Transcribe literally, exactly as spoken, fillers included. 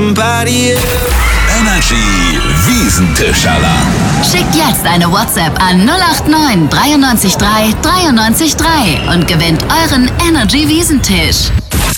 somebody else. Energy Wiesentisch-Alarm. Schickt jetzt eine WhatsApp an null acht neun drei neun drei drei neun drei und gewinnt euren Energy Wiesentisch.